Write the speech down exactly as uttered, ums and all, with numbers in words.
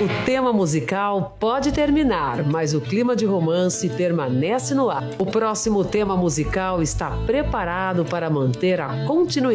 O tema musical pode terminar, mas o clima de romance permanece no ar. O próximo tema musical está preparado para manter a continuidade